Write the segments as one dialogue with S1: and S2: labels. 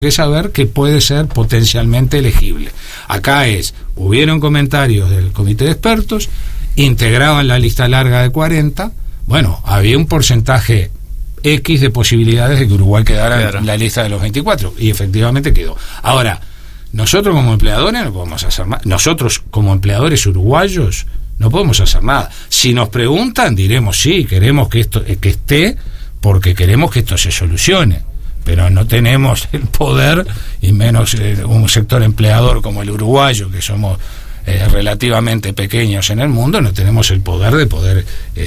S1: que saber que puede ser potencialmente elegible. Acá hubieron comentarios del comité de expertos, integraban la lista larga de 40, bueno, había un porcentaje X de posibilidades de que Uruguay quedara en la lista de los 24, y efectivamente quedó. Ahora, nosotros como empleadores no podemos hacer nada. Nosotros como empleadores uruguayos no podemos hacer nada. Si nos preguntan, diremos sí, queremos que esto que esté, porque queremos que esto se solucione. Pero no tenemos el poder, y menos un sector empleador como el uruguayo, que somos relativamente pequeños en el mundo, no tenemos el poder de poder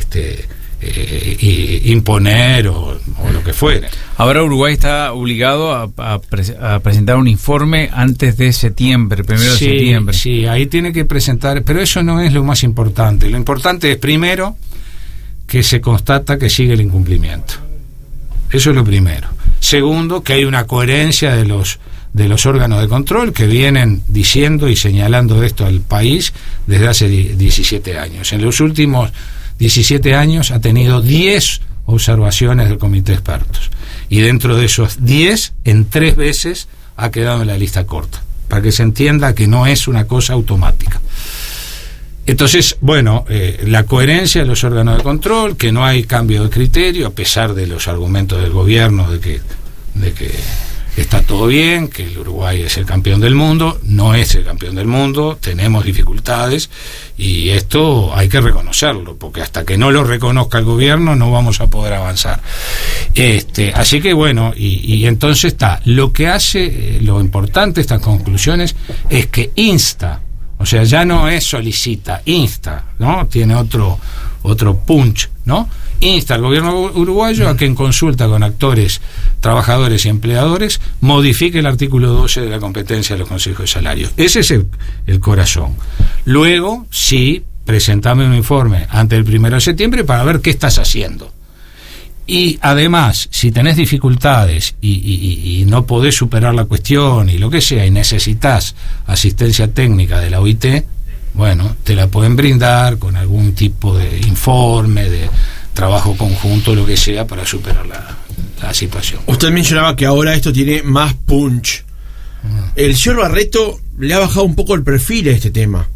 S1: imponer o lo que fuere.
S2: Ahora Uruguay está obligado a presentar un informe antes de septiembre, 1 de septiembre.
S1: Sí, ahí tiene que presentar, pero eso no es lo más importante. Lo importante es, primero, que se constata que sigue el incumplimiento. Eso es lo primero. Segundo, que hay una coherencia de los órganos de control que vienen diciendo y señalando esto al país desde hace 17 años. En los últimos 17 años ha tenido 10 observaciones del comité de expertos. Y dentro de esos 10, en 3 veces ha quedado en la lista corta. Para que se entienda que no es una cosa automática. Entonces, bueno, la coherencia de los órganos de control, que no hay cambio de criterio, a pesar de los argumentos del gobierno de que está todo bien, que el Uruguay es el campeón del mundo. No es el campeón del mundo, tenemos dificultades, y esto hay que reconocerlo, porque hasta que no lo reconozca el gobierno no vamos a poder avanzar. Así que bueno, y entonces está, lo que hace, lo importante de estas conclusiones es que insta. O sea, ya no es solicita, insta, ¿no? Tiene otro punch, ¿no? Insta al gobierno uruguayo a que en consulta con actores, trabajadores y empleadores modifique el artículo 12 de la competencia de los consejos de salarios. Ese es el corazón. Luego, sí, presentame un informe antes del 1 de septiembre para ver qué estás haciendo. Y además, si tenés dificultades y no podés superar la cuestión y lo que sea, y necesitas asistencia técnica de la OIT, bueno, te la pueden brindar con algún tipo de informe, de trabajo conjunto, lo que sea, para superar la situación.
S3: Usted mencionaba que ahora esto tiene más punch. El señor Barreto le ha bajado un poco el perfil a este tema.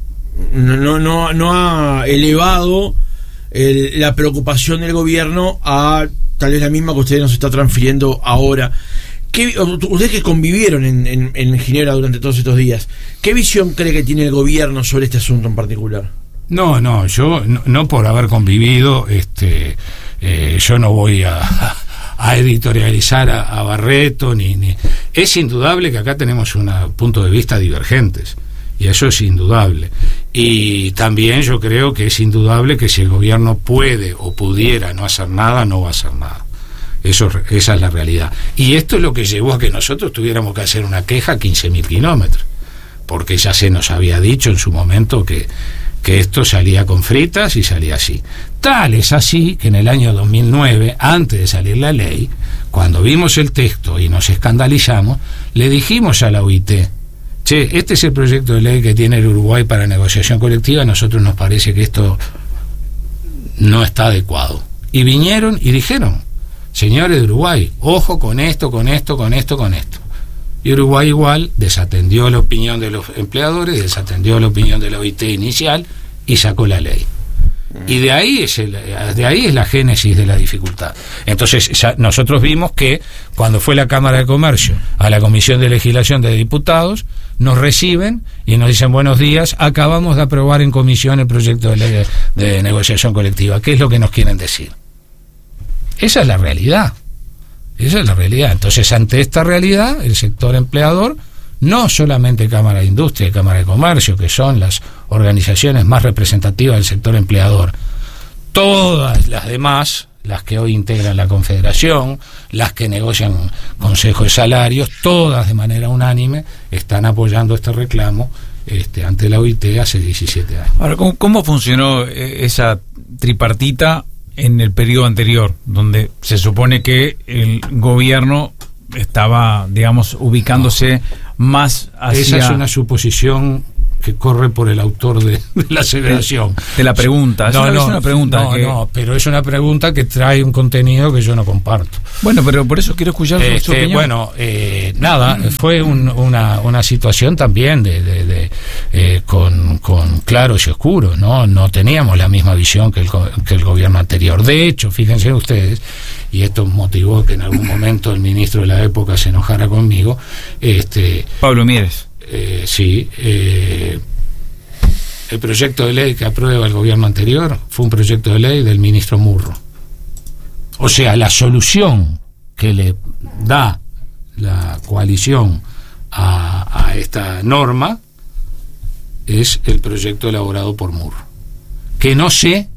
S3: No ha elevado la preocupación del gobierno a tal vez la misma que usted nos está transfiriendo ahora. Ustedes que convivieron en Ginebra durante todos estos días, ¿qué visión cree que tiene el gobierno sobre este asunto en particular?
S1: No, yo no por haber convivido, yo no voy a editorializar a Barreto, ni es indudable que acá tenemos un punto de vista divergentes. Y eso es indudable. Y también yo creo que es indudable que si el gobierno puede o pudiera no hacer nada, no va a hacer nada. Esa es la realidad. Y esto es lo que llevó a que nosotros tuviéramos que hacer una queja a 15.000 kilómetros. Porque ya se nos había dicho en su momento que esto salía con fritas y salía así. Tal es así que en el año 2009, antes de salir la ley, cuando vimos el texto y nos escandalizamos, le dijimos a la OIT: che, este es el proyecto de ley que tiene el Uruguay para negociación colectiva, a nosotros nos parece que esto no está adecuado. Y vinieron y dijeron: señores de Uruguay, ojo con esto. Y Uruguay igual desatendió la opinión de los empleadores, desatendió la opinión de la OIT inicial y sacó la ley. Y de ahí es la génesis de la dificultad. Entonces ya nosotros vimos que cuando fue la Cámara de Comercio a la Comisión de Legislación de Diputados, nos reciben y nos dicen: buenos días, acabamos de aprobar en comisión el proyecto de ley de negociación colectiva. ¿Qué es lo que nos quieren decir? Esa es la realidad. Entonces, ante esta realidad, el sector empleador, no solamente Cámara de Industria y Cámara de Comercio, que son las organizaciones más representativas del sector empleador, todas las demás, las que hoy integran la Confederación, las que negocian consejos de salarios, todas de manera unánime están apoyando este reclamo ante la OIT hace 17 años.
S2: Ahora, ¿cómo funcionó esa tripartita en el periodo anterior, donde se supone que el gobierno estaba, digamos, ubicándose más hacia...
S1: Esa es una suposición que corre por el autor de la aseveración.
S2: De la pregunta. Es una pregunta.
S1: Pero es una pregunta que trae un contenido que yo no comparto.
S2: Bueno, pero por eso quiero escuchar su opinión.
S1: Bueno, fue una situación también con claros y oscuros, ¿no? No teníamos la misma visión que el gobierno anterior. De hecho, fíjense ustedes, y esto motivó que en algún momento el ministro de la época se enojara conmigo.
S2: Pablo Mieres.
S1: Sí. El proyecto de ley que aprueba el gobierno anterior fue un proyecto de ley del ministro Murro. O sea, la solución que le da la coalición a esta norma es el proyecto elaborado por Murro. Que no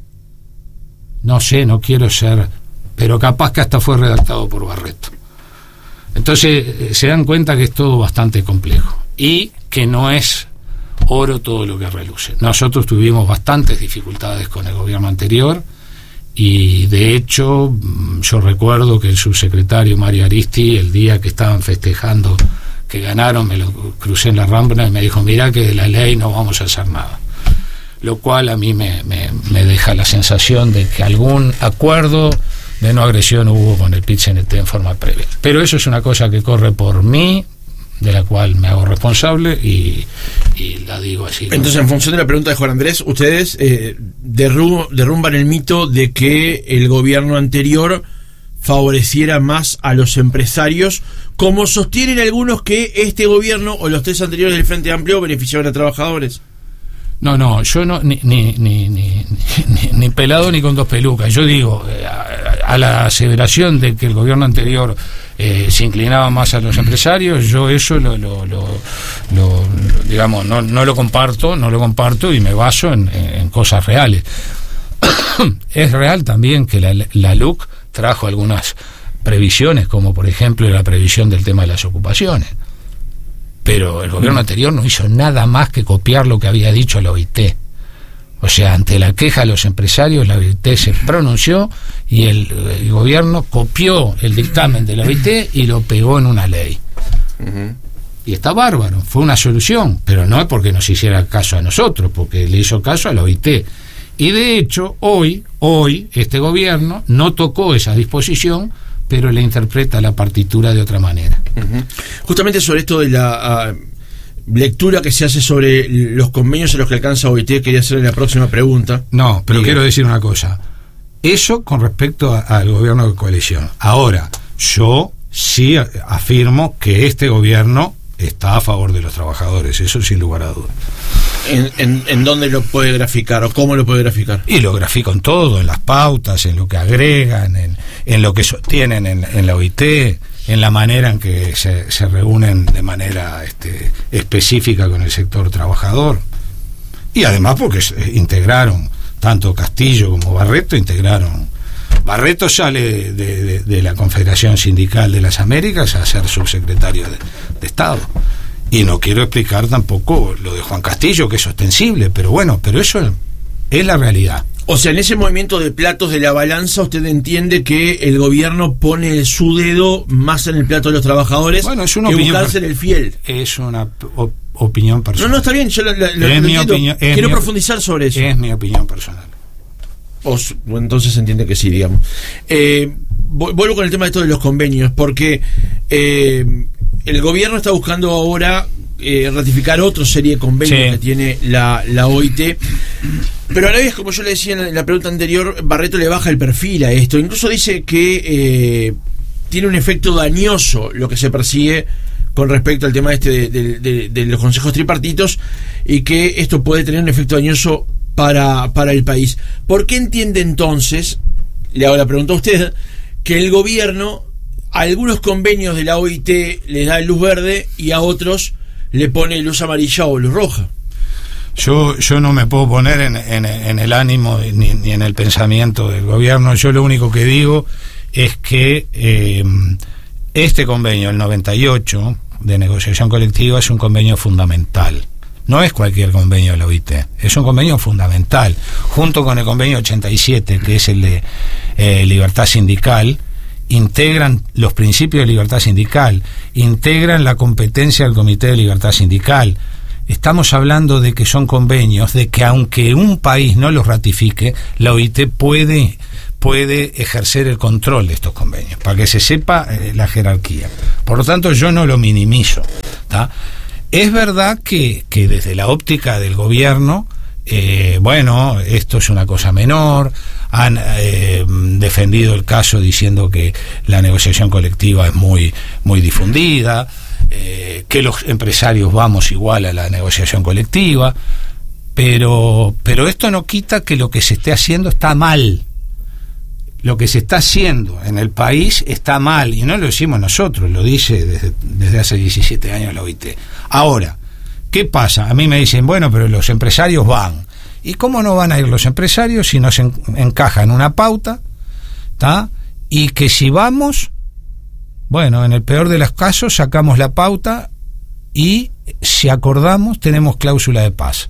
S1: quiero ser, pero capaz que hasta fue redactado por Barreto. Entonces se dan cuenta que es todo bastante complejo y que no es oro todo lo que reluce. Nosotros tuvimos bastantes dificultades con el gobierno anterior y de hecho yo recuerdo que el subsecretario Mario Aristi, el día que estaban festejando que ganaron, me lo crucé en la Rambla y me dijo: mira que de la ley no vamos a hacer nada. Lo cual a mí me deja la sensación de que algún acuerdo de no agresión hubo con el PIT-CNT en forma previa. Pero eso es una cosa que corre por mí, de la cual me hago responsable y la digo así.
S3: Entonces, en función de la pregunta de Juan Andrés, ustedes derrumban el mito de que el gobierno anterior favoreciera más a los empresarios, como sostienen algunos que este gobierno o los tres anteriores del Frente Amplio beneficiaban a trabajadores.
S1: No, yo no ni pelado ni con dos pelucas. Yo digo, a la aseveración de que el gobierno anterior se inclinaba más a los empresarios, yo eso digamos, no lo comparto y me baso en cosas reales. Es real también que la LUC trajo algunas previsiones, como por ejemplo la previsión del tema de las ocupaciones. Pero el gobierno anterior no hizo nada más que copiar lo que había dicho la OIT. O sea, ante la queja de los empresarios, la OIT se pronunció y el gobierno copió el dictamen de la OIT y lo pegó en una ley. Uh-huh. Y está bárbaro, fue una solución, pero no es porque nos hiciera caso a nosotros, porque le hizo caso a la OIT. Y de hecho, hoy este gobierno no tocó esa disposición, pero le interpreta la partitura de otra manera.
S3: Uh-huh. Justamente sobre esto de la lectura que se hace sobre los convenios a los que alcanza OIT, quería hacerle la próxima pregunta.
S1: No, pero quiero decir una cosa. Eso con respecto al gobierno de coalición. Ahora, yo sí afirmo que este gobierno está a favor de los trabajadores, eso sin lugar a dudas.
S3: ¿En dónde lo puede graficar o cómo lo puede graficar?
S1: Y lo grafico en todo, en las pautas, en lo que agregan, en lo que sostienen en la OIT, en la manera en que se reúnen de manera específica con el sector trabajador. Y además porque integraron, tanto Castillo como Barreto integraron. Barreto sale de la Confederación Sindical de las Américas a ser subsecretario de Estado. Y no quiero explicar tampoco lo de Juan Castillo, que es ostensible, pero eso es la realidad.
S3: O sea, en ese movimiento de platos de la balanza, usted entiende que el gobierno pone su dedo más en el plato de los trabajadores,
S1: bueno, es una
S3: que
S1: opinión,
S3: buscarse en el fiel.
S1: Es una opinión personal.
S3: No, está bien, yo lo entiendo. Quiero profundizar sobre eso.
S1: Es mi opinión personal.
S3: Entonces se entiende que sí, digamos. Vuelvo con el tema de esto de los convenios, porque el gobierno está buscando ahora ratificar otra serie de convenios que tiene la OIT, pero a la vez, como yo le decía en la pregunta anterior, Barreto le baja el perfil a esto. Incluso dice que tiene un efecto dañoso lo que se persigue con respecto al tema de los consejos tripartitos, y que esto puede tener un efecto dañoso para el país. ¿Por qué entiende entonces, le hago la pregunta a usted, que el gobierno a algunos convenios de la OIT les da luz verde y a otros le pone luz amarilla o luz roja?
S1: Yo no me puedo poner en el ánimo ni en el pensamiento del gobierno. Yo lo único que digo es que este convenio, el 98 de negociación colectiva, es un convenio fundamental. No es cualquier convenio de la OIT, es un convenio fundamental, junto con el convenio 87, que es el de libertad sindical. Integran los principios de libertad sindical, integran la competencia del Comité de Libertad Sindical, estamos hablando de que son convenios, de que aunque un país no los ratifique, la OIT puede ejercer el control de estos convenios, para que se sepa la jerarquía. Por lo tanto, yo no lo minimizo, ¿tá? Es verdad que desde la óptica del gobierno, bueno, esto es una cosa menor, han defendido el caso diciendo que la negociación colectiva es muy difundida, que los empresarios vamos igual a la negociación colectiva, pero esto no quita que lo que se esté haciendo está mal. Lo que se está haciendo en el país está mal, y no lo decimos nosotros, lo dice desde hace 17 años la OIT. Ahora, ¿qué pasa? A mí me dicen, bueno, pero los empresarios van. ¿Y cómo no van a ir los empresarios si nos encajan una pauta? ¿Tá? Y que si vamos, bueno, en el peor de los casos sacamos la pauta y si acordamos tenemos cláusula de paz.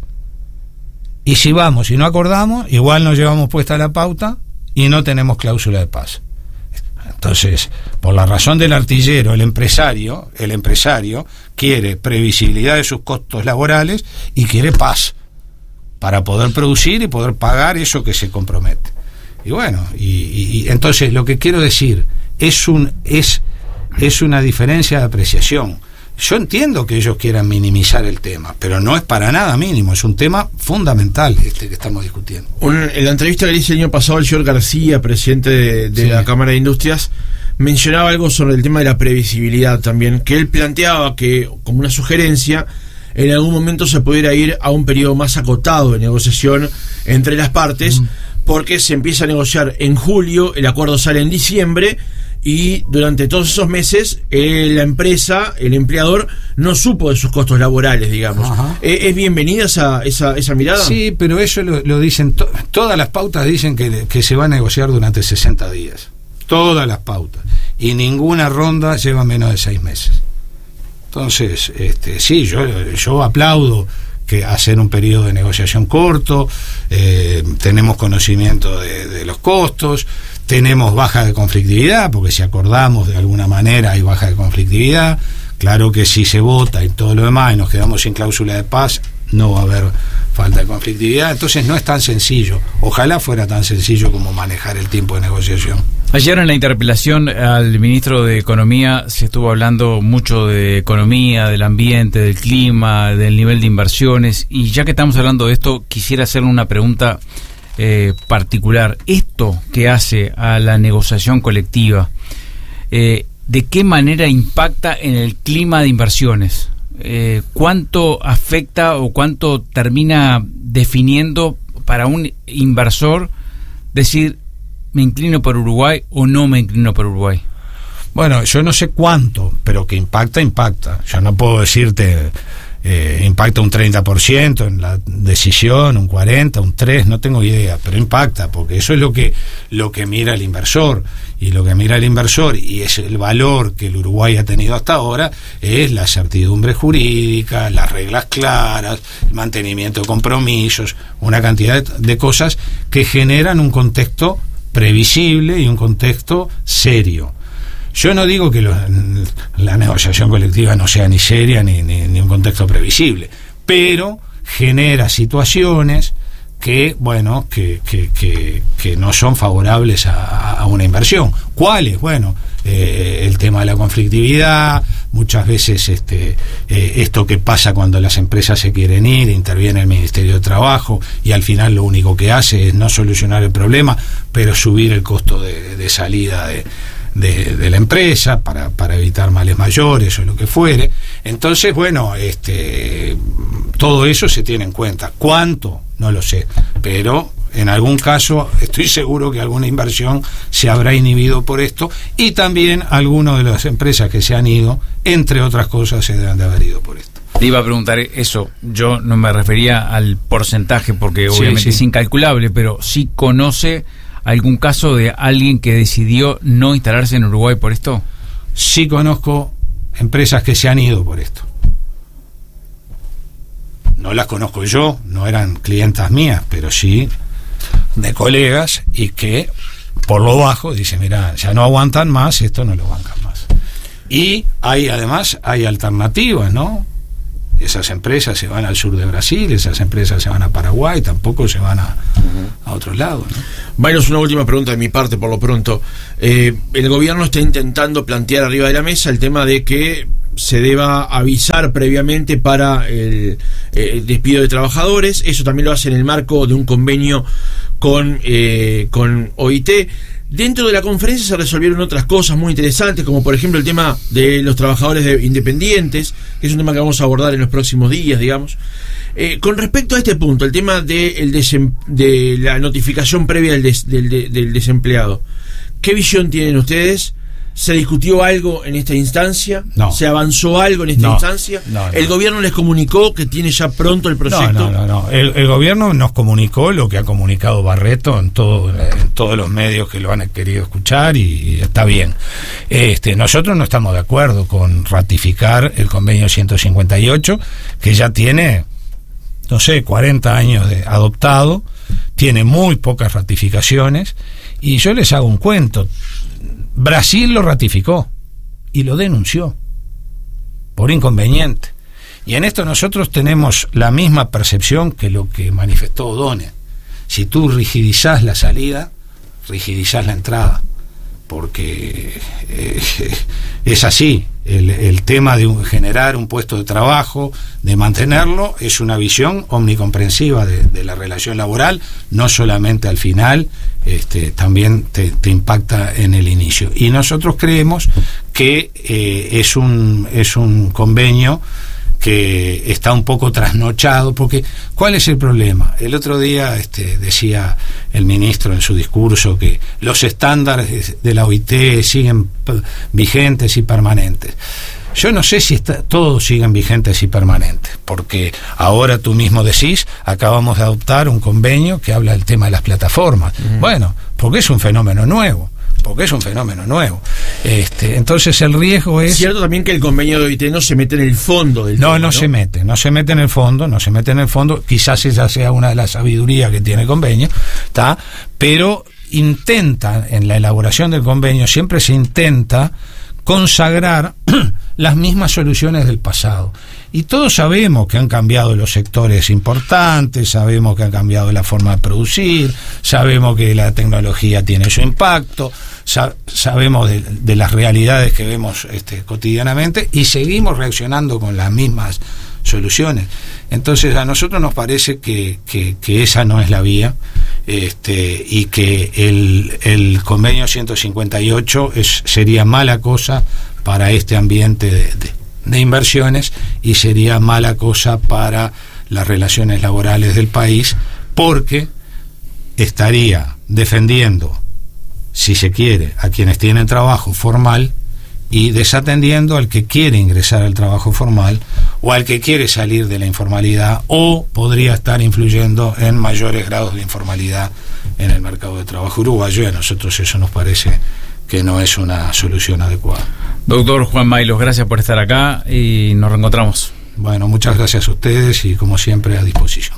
S1: Y si vamos y no acordamos, igual nos llevamos puesta la pauta y no tenemos cláusula de paz. Entonces, por la razón del artillero, el empresario quiere previsibilidad de sus costos laborales y quiere paz para poder producir y poder pagar eso que se compromete. Y bueno, y entonces lo que quiero decir es una diferencia de apreciación. Yo entiendo que ellos quieran minimizar el tema, pero no es para nada mínimo, es un tema fundamental que estamos discutiendo. En
S3: la entrevista que le hice el año pasado al señor García, presidente de la Cámara de Industrias, mencionaba algo sobre el tema de la previsibilidad también, que él planteaba que, como una sugerencia, en algún momento se pudiera ir a un periodo más acotado de negociación entre las partes, porque se empieza a negociar en julio, el acuerdo sale en diciembre, y durante todos esos meses la empresa, el empleador, no supo de sus costos laborales, digamos. ¿Es bienvenida esa mirada?
S1: Sí, pero eso lo dicen, todas las pautas dicen que se va a negociar durante 60 días. Todas las pautas. Y ninguna ronda lleva menos de 6 meses. Entonces, sí, yo aplaudo que hacer un periodo de negociación corto, tenemos conocimiento de los costos, tenemos baja de conflictividad, porque si acordamos de alguna manera hay baja de conflictividad. Claro que si se vota y todo lo demás y nos quedamos sin cláusula de paz, no va a haber falta de conflictividad. Entonces no es tan sencillo. Ojalá fuera tan sencillo como manejar el tiempo de negociación.
S2: Ayer en la interpelación al ministro de Economía se estuvo hablando mucho de economía, del ambiente, del clima, del nivel de inversiones, y ya que estamos hablando de esto, quisiera hacerle una pregunta particular. Esto que hace a la negociación colectiva, ¿de qué manera impacta en el clima de inversiones? ¿Cuánto afecta o cuánto termina definiendo para un inversor decir, me inclino por Uruguay o no me inclino por Uruguay?
S1: Bueno, yo no sé cuánto, pero que impacta. Yo no puedo decirte impacta un 30% en la decisión, un 40%, un 3%, no tengo idea, pero impacta, porque eso es lo que mira el inversor, y lo que mira el inversor, y es el valor que el Uruguay ha tenido hasta ahora, es la certidumbre jurídica, las reglas claras, el mantenimiento de compromisos, una cantidad de cosas que generan un contexto previsible y un contexto serio. Yo no digo que la negociación colectiva no sea ni seria ni un contexto previsible, pero genera situaciones que, bueno, que no son favorables a una inversión. ¿Cuáles? Bueno, el tema de la conflictividad, muchas veces esto que pasa cuando las empresas se quieren ir, interviene el Ministerio de Trabajo y al final lo único que hace es no solucionar el problema, pero subir el costo de salida de la empresa para evitar males mayores o lo que fuere. Entonces, bueno, todo eso se tiene en cuenta. ¿Cuánto? No lo sé, pero en algún caso estoy seguro que alguna inversión se habrá inhibido por esto, y también algunas de las empresas que se han ido, entre otras cosas, se deben de haber ido por esto.
S2: Le iba a preguntar eso, yo no me refería al porcentaje porque obviamente es incalculable, pero sí conoce algún caso de alguien que decidió no instalarse en Uruguay por esto.
S1: Sí conozco empresas que se han ido por esto. No las conozco yo, no eran clientas mías, pero sí de colegas, y que por lo bajo dicen, mira, ya no aguantan más, esto no lo bancan más. Y además hay alternativas, ¿no? Esas empresas se van al sur de Brasil, esas empresas se van a Paraguay, tampoco se van a otros lados, ¿no?
S3: Bueno, es una última pregunta de mi parte por lo pronto. El gobierno está intentando plantear arriba de la mesa el tema de que se deba avisar previamente para el despido de trabajadores. Eso también lo hace en el marco de un convenio con OIT. Dentro de la conferencia se resolvieron otras cosas muy interesantes, como por ejemplo el tema de los trabajadores independientes, que es un tema que vamos a abordar en los próximos días, digamos. Con respecto a este punto, el tema de la notificación previa del desempleado, ¿qué visión tienen ustedes? ¿Se discutió algo en esta instancia?
S1: No.
S3: ¿Se avanzó algo en esta instancia?
S1: No.
S3: ¿El gobierno les comunicó que tiene ya pronto el proyecto?
S1: No. El gobierno nos comunicó lo que ha comunicado Barreto en todos los medios que lo han querido escuchar y está bien. Nosotros no estamos de acuerdo con ratificar el convenio 158, que ya tiene, 40 años de adoptado, tiene muy pocas ratificaciones, y yo les hago un cuento. Brasil lo ratificó y lo denunció por inconveniente, y en esto nosotros tenemos la misma percepción que lo que manifestó O'Donnell. Si tú rigidizás la salida, rigidizás la entrada, porque es así. El tema de generar un puesto de trabajo, de mantenerlo, es una visión omnicomprensiva de la relación laboral, no solamente al final, también te impacta en el inicio. Y nosotros creemos que es un convenio que está un poco trasnochado, porque ¿cuál es el problema? El otro día decía el ministro en su discurso que los estándares de la OIT siguen vigentes y permanentes. Yo no sé si todos siguen vigentes y permanentes, porque ahora tú mismo decís, acabamos de adoptar un convenio que habla del tema de las plataformas. Bueno, porque es un fenómeno nuevo. Entonces el riesgo es...
S3: Cierto también que el convenio de OIT no se mete en el fondo del tema,
S1: no se mete en el fondo, quizás esa sea una de las sabidurías que tiene el convenio, ¿tá? Pero intenta, en la elaboración del convenio, siempre se intenta consagrar las mismas soluciones del pasado. Y todos sabemos que han cambiado los sectores importantes, sabemos que ha cambiado la forma de producir, sabemos que la tecnología tiene su impacto, sabemos de las realidades que vemos cotidianamente, y seguimos reaccionando con las mismas soluciones. Entonces a nosotros nos parece que esa no es la vía, y que el convenio 158 sería mala cosa para este ambiente de inversiones, y sería mala cosa para las relaciones laborales del país, porque estaría defendiendo, si se quiere, a quienes tienen trabajo formal y desatendiendo al que quiere ingresar al trabajo formal o al que quiere salir de la informalidad, o podría estar influyendo en mayores grados de informalidad en el mercado de trabajo uruguayo, y a nosotros eso nos parece que no es una solución adecuada.
S2: Doctor Juan Maylos, gracias por estar acá y nos reencontramos.
S1: Bueno, muchas gracias a ustedes y como siempre a disposición.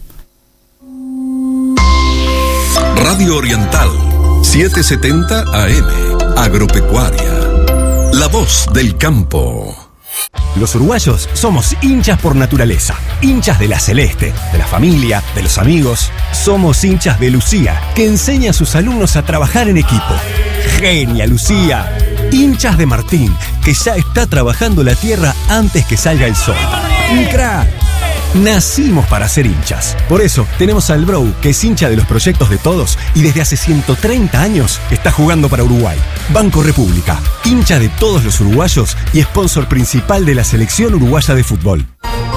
S4: Radio Oriental 770 AM, Agropecuaria, la voz del campo.
S5: Los uruguayos somos hinchas por naturaleza, hinchas de la Celeste, de la familia, de los amigos. Somos hinchas de Lucía, que enseña a sus alumnos a trabajar en equipo. ¡Genia, Lucía! Hinchas de Martín, que ya está trabajando la tierra antes que salga el sol. ¡Un crack! Nacimos para ser hinchas. Por eso tenemos al Brou, que es hincha de los proyectos de todos y desde hace 130 años está jugando para Uruguay. Banco República, hincha de todos los uruguayos y sponsor principal de la selección uruguaya de fútbol.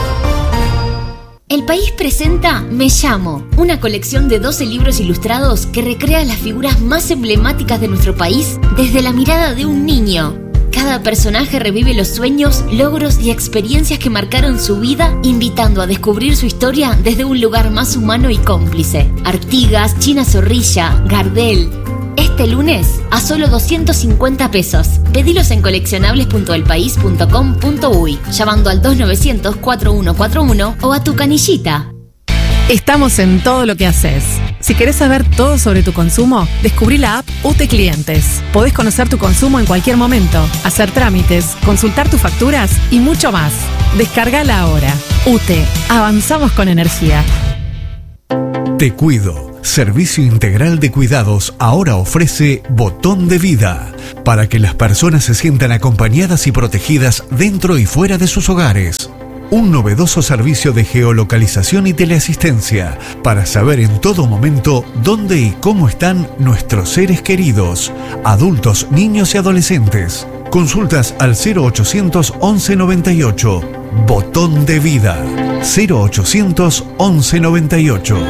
S6: El País presenta Me Llamo, una colección de 12 libros ilustrados que recrea las figuras más emblemáticas de nuestro país desde la mirada de un niño. Cada personaje revive los sueños, logros y experiencias que marcaron su vida, invitando a descubrir su historia desde un lugar más humano y cómplice. Artigas, China Zorrilla, Gardel. Este lunes, a solo 250 pesos. Pedilos en coleccionables.elpaís.com.uy, llamando al 2900-4141 o a tu canillita.
S7: Estamos en todo lo que haces. Si querés saber todo sobre tu consumo, descubrí la app UTE Clientes. Podés conocer tu consumo en cualquier momento, hacer trámites, consultar tus facturas y mucho más. Descárgala ahora. UTE, avanzamos con energía.
S8: Te Cuido, servicio integral de cuidados, ahora ofrece Botón de Vida, para que las personas se sientan acompañadas y protegidas dentro y fuera de sus hogares. Un novedoso servicio de geolocalización y teleasistencia, para saber en todo momento dónde y cómo están nuestros seres queridos, adultos, niños y adolescentes. Consultas al 0800 1198. Botón de Vida. 0800 1198.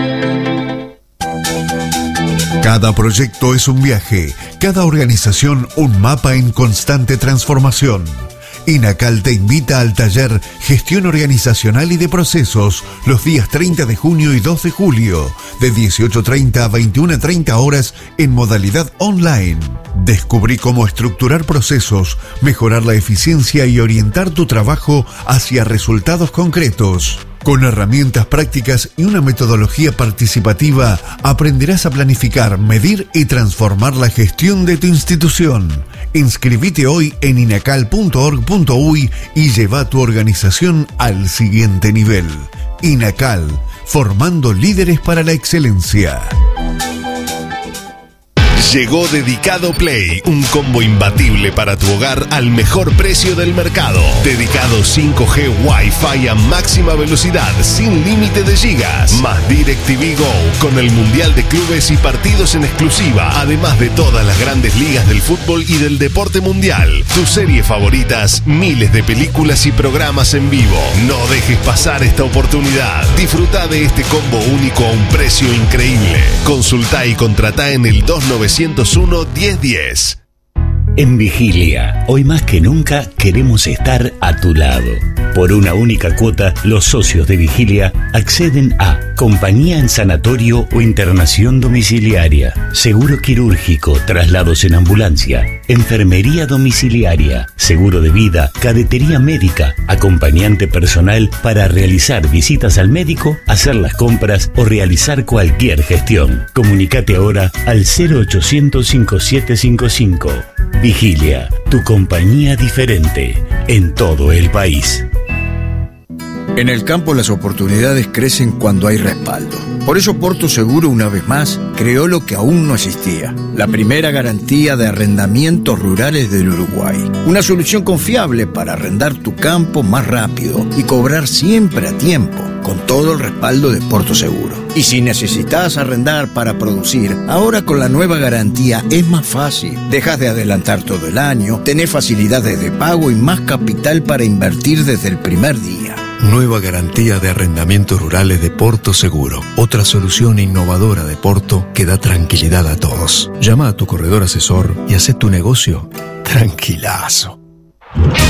S9: Cada proyecto es un viaje, cada organización un mapa en constante transformación. INACAL te invita al taller Gestión Organizacional y de Procesos los días 30 de junio y 2 de julio, de 18:30 a 21:30 horas en modalidad online. Descubrí cómo estructurar procesos, mejorar la eficiencia y orientar tu trabajo hacia resultados concretos. Con herramientas prácticas y una metodología participativa, aprenderás a planificar, medir y transformar la gestión de tu institución. Inscribite hoy en inacal.org.uy y lleva tu organización al siguiente nivel. INACAL, formando líderes para la excelencia.
S10: Llegó Dedicado Play, un combo imbatible para tu hogar al mejor precio del mercado. Dedicado 5G Wi-Fi a máxima velocidad, sin límite de gigas. Más DirecTV Go, con el Mundial de Clubes y partidos en exclusiva, además de todas las grandes ligas del fútbol y del deporte mundial. Tus series favoritas, miles de películas y programas en vivo. No dejes pasar esta oportunidad. Disfruta de este combo único a un precio increíble. Consulta y contrata en el 2901-1010.
S11: En Vigilia, hoy más que nunca queremos estar a tu lado. Por una única cuota, los socios de Vigilia acceden a compañía en sanatorio o internación domiciliaria, seguro quirúrgico, traslados en ambulancia, enfermería domiciliaria, seguro de vida, cadetería médica, acompañante personal para realizar visitas al médico, hacer las compras o realizar cualquier gestión. Comunicate ahora al 0800 5755. Vigilia, tu compañía diferente en todo el país.
S12: En el campo las oportunidades crecen cuando hay respaldo. Por eso Porto Seguro, una vez más, creó lo que aún no existía: la primera garantía de arrendamientos rurales del Uruguay. Una solución confiable para arrendar tu campo más rápido y cobrar siempre a tiempo, con todo el respaldo de Porto Seguro. Y si necesitas arrendar para producir, ahora con la nueva garantía es más fácil. Dejas de adelantar todo el año, tenés facilidades de pago y más capital para invertir desde el primer día.
S13: Nueva garantía de arrendamientos rurales de Porto Seguro. Otra solución innovadora de Porto que da tranquilidad a todos. Llama a tu corredor asesor y haz tu negocio tranquilazo.